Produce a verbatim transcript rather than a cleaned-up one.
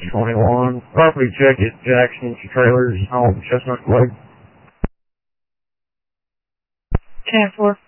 twenty-one. Property check at Jackson's Trailers on Chestnut Lake. ten four.